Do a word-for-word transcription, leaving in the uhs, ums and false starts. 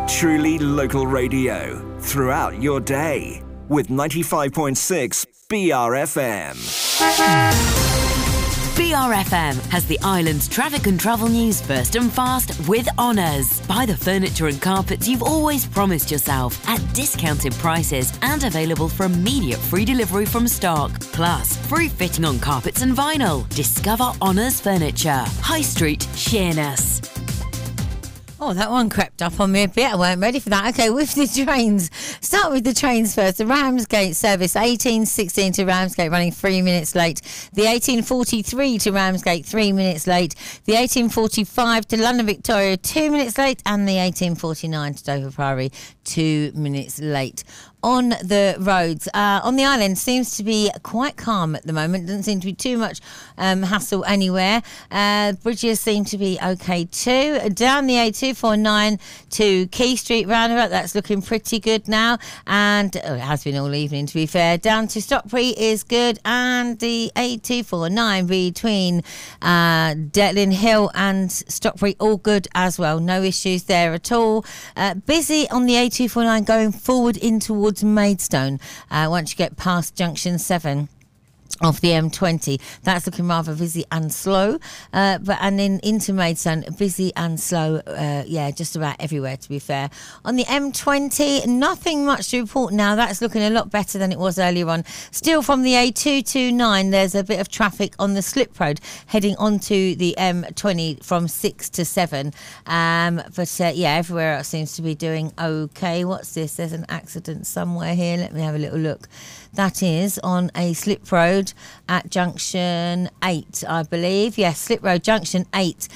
Truly local radio throughout your day with ninety-five point six B R F M. B R F M has the island's traffic and travel news first and fast with Honours. Buy the furniture and carpets you've always promised yourself at discounted prices and available for immediate free delivery from stock. Plus, free fitting on carpets and vinyl. Discover Honours Furniture. High Street, Sheerness. Oh, that one crept up on me a bit. I weren't ready for that. Okay, with the trains. Start with the trains first. The Ramsgate service, eighteen sixteen to Ramsgate, running three minutes late. The eighteen forty-three to Ramsgate, three minutes late. The eighteen forty-five to London Victoria, two minutes late. And the eighteen forty-nine to Dover Priory, two minutes late. On the roads, uh, on the island, seems to be quite calm at the moment. Doesn't seem to be too much um, hassle anywhere. Uh, bridges seem to be okay too. Down the A two forty-nine to Quay Street roundabout, that's looking pretty good now. And oh, it has been all evening, to be fair. Down to Stockbury is good. And the A two forty-nine between uh, Detlin Hill and Stockbury, all good as well. No issues there at all. Uh, busy on the A two forty-nine going forward in towards Maidstone uh, once you get past junction seven of the M twenty. That's looking rather busy and slow, uh, but and then into Maidstone, busy and slow, uh, yeah, just about everywhere, to be fair. On the M twenty, nothing much to report now. That's looking a lot better than it was earlier on. Still from the A two twenty-nine, there's a bit of traffic on the slip road heading onto the M twenty from six to seven, um, but uh, yeah, everywhere else seems to be doing okay. What's this? There's an accident somewhere here. Let me have a little look. That is on a slip road at junction eight, I believe. Yes, slip road junction eight.